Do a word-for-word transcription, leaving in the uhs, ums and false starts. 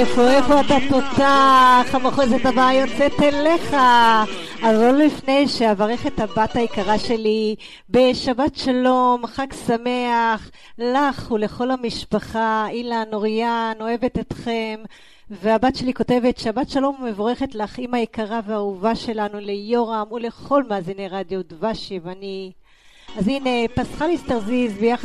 איפה, איפה אתה תותח? המחוזת הבאה יוצאת אליך. אז לא לפני שאברך את הבת היקרה שלי בשבת שלום, חג שמח לך ולכל המשפחה. אילן, אוריאן, אוהבת אתכם. והבת שלי כותבת שבת שלום ומבורכת לך, אמא יקרה והאהובה שלנו, ליורם ולכל מאזיני רדיו דבש יווני. אז הנה, פסחליס תרזיז ביחד